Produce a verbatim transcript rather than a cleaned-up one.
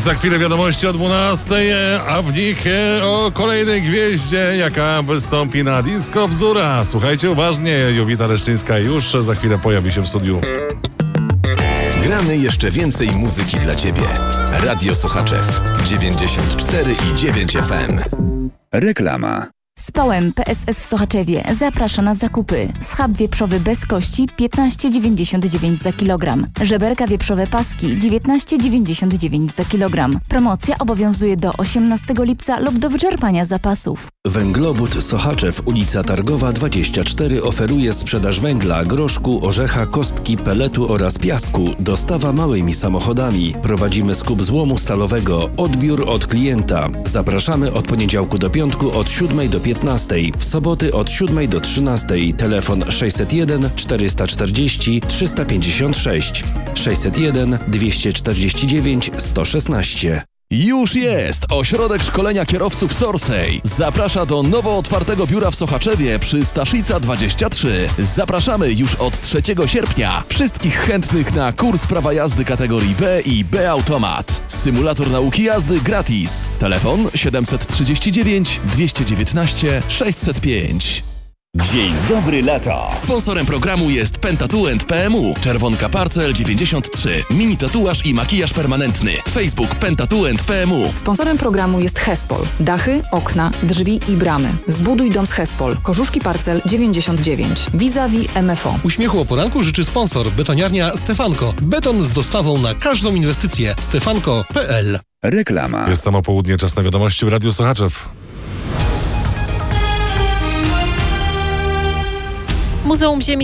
Za chwilę wiadomości o dwunastej, a w nich o kolejnej gwieździe, jaka wystąpi na Disco Bzura. Słuchajcie uważnie, Jowita Leszczyńska już za chwilę pojawi się w studiu. Gramy jeszcze więcej muzyki dla Ciebie. Radio Sochaczew dziewięćdziesiąt cztery i dziewięć F M. Reklama. Spałem P S S w Sochaczewie zaprasza na zakupy. Schab wieprzowy bez kości piętnaście dziewięćdziesiąt dziewięć za kilogram. Żeberka wieprzowe paski dziewiętnaście dziewięćdziesiąt dziewięć za kilogram. Promocja obowiązuje do osiemnastego lipca lub do wyczerpania zapasów. Węglowód Sochaczew, ulica Targowa dwadzieścia cztery oferuje sprzedaż węgla, groszku, orzecha, kostki, peletu oraz piasku. Dostawa małymi samochodami. Prowadzimy skup złomu stalowego. Odbiór od klienta. Zapraszamy od poniedziałku do piątku od siódmej do piętnastej. W soboty od siódmej do trzynastej. Telefon sześćset jeden czterysta czterdzieści trzysta pięćdziesiąt sześć sześćset jeden dwieście czterdzieści dziewięć sto szesnaście. Już jest! Ośrodek Szkolenia Kierowców Sorsej zaprasza do nowo otwartego biura w Sochaczewie przy Staszica dwadzieścia trzy. Zapraszamy już od trzeciego sierpnia. Wszystkich chętnych na kurs prawa jazdy kategorii B i B Automat. Symulator nauki jazdy gratis. Telefon siedemset trzydzieści dziewięć dwieście dziewiętnaście sześćset pięć. Dzień dobry lata. Sponsorem programu jest Pentatuent P M U. Czerwonka Parcel dziewięćdziesiąt trzy. Mini tatuaż i makijaż permanentny. Facebook Pentatuent P M U. Sponsorem programu jest Hespol. Dachy, okna, drzwi i bramy. Zbuduj dom z Hespol. Korzuszki Parcel dziewięćdziesiąt dziewięć. Vis-a-vis M F O. Uśmiechu o poranku życzy sponsor Betoniarnia Stefanko. Beton z dostawą na każdą inwestycję. stefanko kropka p l. Reklama. Jest samo południe, czas na wiadomości w Radiu Sochaczew. Muzeum Ziemi